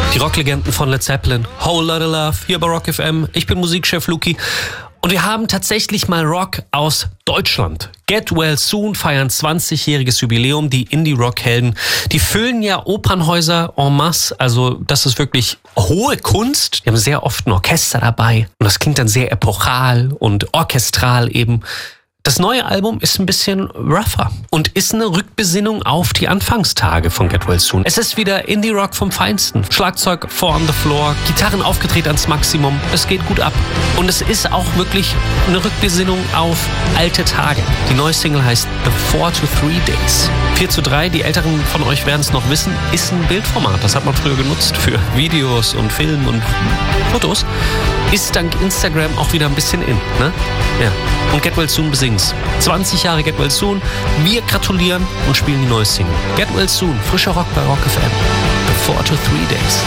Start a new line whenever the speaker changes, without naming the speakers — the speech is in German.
Die Rocklegenden von Led Zeppelin, Whole Lotta Love, hier bei Rock FM. Ich bin Musikchef Luki und wir haben tatsächlich mal Rock aus Deutschland. Get Well Soon feiern 20-jähriges Jubiläum. Die Indie-Rock-Helden, die füllen ja Opernhäuser en masse. Also das ist wirklich hohe Kunst. Die haben sehr oft ein Orchester dabei und das klingt dann sehr epochal und orchestral eben. Das neue Album ist ein bisschen rougher und ist eine Rückbesinnung auf die Anfangstage von Get Well Soon. Es ist wieder Indie-Rock vom Feinsten. Schlagzeug four on the floor, Gitarren aufgedreht ans Maximum. Es geht gut ab. Und es ist auch wirklich eine Rückbesinnung auf alte Tage. Die neue Single heißt The 4 to 3 Days. 4:3, die Älteren von euch werden es noch wissen, ist ein Bildformat. Das hat man früher genutzt für Videos und Film und Fotos. Ist dank Instagram auch wieder ein bisschen in, ne? Ja. Und Get Well Soon besingt's. 20 Jahre Get Well Soon. Wir gratulieren und spielen die neue Single. Get Well Soon, frischer Rock bei Rock FM. The 4 to 3 Days.